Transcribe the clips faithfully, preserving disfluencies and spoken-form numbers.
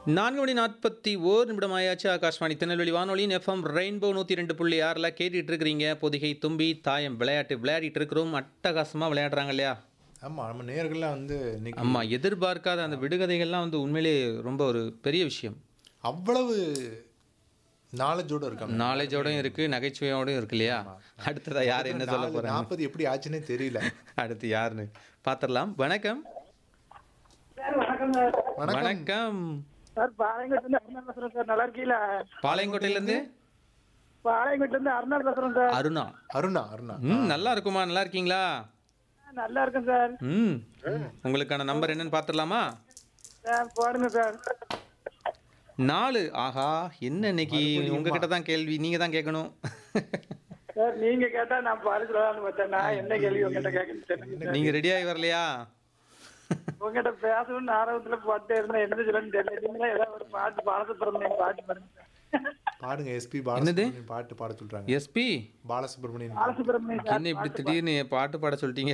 நான்கு மணி நாற்பத்தி ஓர் நிமிடம் ஆயாச்சு. ஆகாஷ்வாணி திருநெல்வேலி வானொலியின் எஃப்எம் ரெயின்போ நூற்றி ரெண்டு புள்ளி ஆறில் கேட்டுட்டு இருக்கிறீங்க. பொதிகை தும்பி தாயம் விளையாட்டு விளையாடிட்டு இருக்கிறோம். அட்டகாசமாக விளையாடுறாங்க இல்லையா? ஆமா. நம்ம நேயர்கள்லாம் வந்து இன்னைக்கு ஆமா, எதிர்பார்க்காத அந்த விடுகதைகள்லாம் வந்து உண்மையிலேயே ரொம்ப ஒரு பெரிய விஷயம். அவ்வளவு நாலேஜோட இருக்காங்க. நாலேஜோடையும் இருக்கு, நகைச்சுவையோடையும் இருக்கு இல்லையா? அடுத்ததா யார் என்ன சொல்ல போறாங்க? நாற்பது எப்படி ஆச்சுன்னே தெரியல. அடுத்து யாருன்னு பார்த்துடலாம். வணக்கம். வணக்கம். வணக்கம். சார் பாளையங்கோட்டிலேருந்து அருணா பேசுறேன் சார். நல்லா இருக்கீங்களா? பாளையங்கோட்டையிலேருந்து பாளையங்கோட்டிலேருந்து அருணா பேசுறேன் சார். அருணா. அருணா அருணா ம், நல்லா இருக்குமா? நல்லா இருக்கீங்களா? நல்லா இருக்கேன் சார். ம், உங்களுக்கான நம்பர் என்னன்னு பார்த்துடலாமா? சார் போடுங்க சார். நாலு. ஆஹா, என்ன இன்னைக்கு உங்ககிட்ட தான் கேள்வி, நீங்க தான் கேட்கணும். சார் நீங்க கேட்டா நான் பாரு சொல்லலாம்னு பார்த்தேன். நான் என்ன கேள்வி உங்ககிட்ட கேட்கணும்? நீங்க ரெடியாகி வரலையா? உங்ககிட்ட பேசணும்னு ஆர்வத்துல போட்டே இருந்தேன். என்ன சொல்லணும்னு தெரியல. நீங்களே ஏதாவது ஒரு பாட்டு பாடத்தை பிறந்த பாட்டு பாருங்க சார். பாடுங்க. எஸ்பி பாலசுப்ரமணியன் பாட்டு பாட சொல்றாங்க. SP Balasubramanian Balasubramaniam sir. என்ன இப்படி திடீர்னு பாட்டு பாட சொல்லிட்டீங்க?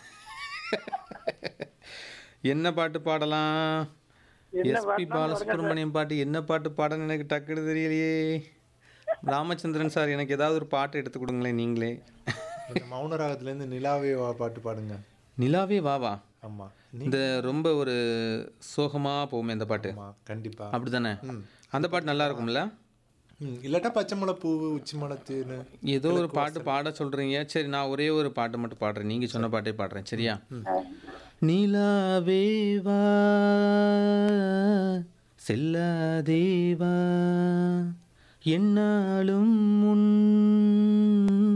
என்ன பாட்டு பாடலாம்? என்ன எஸ்பி பாட்டுனாலும் பாலசுப்ரமணியம் பாட்டு என்ன பாட்டு பாடன்னு எனக்கு டக்குனு தெரியலையே. ராமச்சந்திரன் சார், எனக்கு ஏதாவது ஒரு பாட்டு எடுத்து கொடுங்களேன் நீங்களே. இந்த மௌன ராகத்துல இருந்து நிலாவே வா பாட்டு பாடுங்க. நிலாவே வாவா. ஆமா. இந்த ரொம்ப ஒரு சோகமா போகுமே இந்த பாட்டு. ஆமா கண்டிப்பா. அப்படிதானே? அந்த பாட்டு நல்லா இருக்கும்ல? ம், இல்லாட்டா பச்சை மலை பூவு உச்சி மலத்தேன்னு ஏதோ ஒரு பாட்டு பாட சொல்றீங்க. சரி, நான் ஒரே ஒரு பாட்டு மட்டும் பாடுறேன். நீங்க சொன்ன பாட்டே பாடுறேன், சரியா? நிலாவேவா செல்லாதேவா என்னாலும் முன்